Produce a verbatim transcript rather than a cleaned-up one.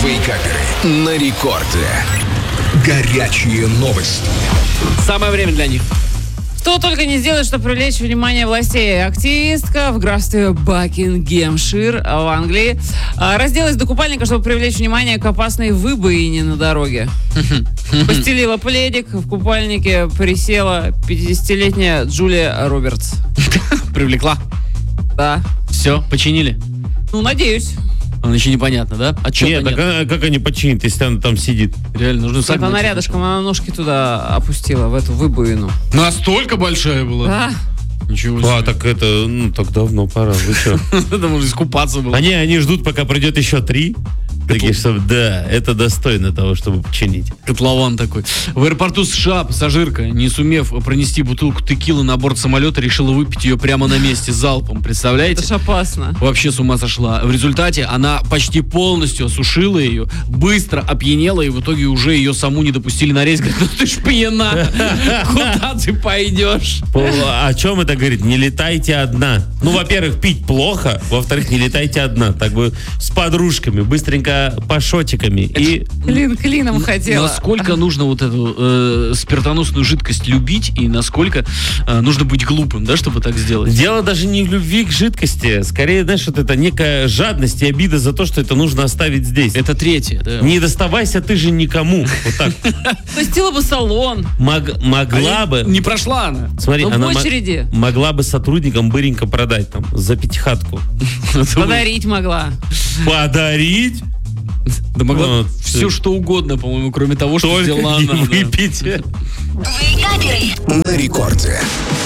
Вейкаперы на рекорде. Горячие новости. Самое время для них. Что только не сделает, чтобы привлечь внимание властей. Активистка в графстве Бакингемшир в Англии а, разделась до купальника, чтобы привлечь внимание к опасной выбоине на дороге. Постелила пледик, в купальнике присела пятидесятилетняя Джулия Робертс. Привлекла. Да. Все, починили. Ну, надеюсь. Он еще непонятно, да? А что Нет, так а как они починят, если она там сидит? Реально, нужно Это согнуть. она рядышком, она ножки туда опустила, в эту выбоину. Настолько большая была? Да. Ничего себе. А, так это, ну, так давно пора, вы что? Это можно искупаться было. Они, они ждут, пока пройдет еще три. Такие, чтобы, да, это достойно того, чтобы починить. Котлован такой. В аэропорту США пассажирка, не сумев пронести бутылку текилы на борт самолета, решила выпить ее прямо на месте залпом. Представляете? Это ж опасно. Вообще с ума сошла. В результате она почти полностью осушила ее, быстро опьянела, и в итоге уже ее саму не допустили на рейс. Говорит, ну ты ж пьяна, куда ты пойдешь? О чем это говорит? Не летайте одна. Ну, во-первых, пить плохо, во-вторых, не летайте одна. Так бы с подружками, быстренько по шотиками. И Клин клином хотела. Насколько нужно вот эту э, спиртоносную жидкость любить, и насколько э, нужно быть глупым, да, чтобы так сделать? дело даже не в любви к жидкости. Скорее, знаешь, вот это некая жадность и обида за то, что это нужно оставить здесь. Это третье, да. Не доставайся ты же никому. Вот так. Пустила бы салон. Мог- могла А бы... Не прошла она. Смотри, Ну, в она мо- очереди. могла бы сотрудникам быренько продать там за пятихатку. Подарить могла. Подарить? Да могла Ну, все ты- что угодно, по-моему, кроме того, что Только взяла не она. да. выпить. На рекорде.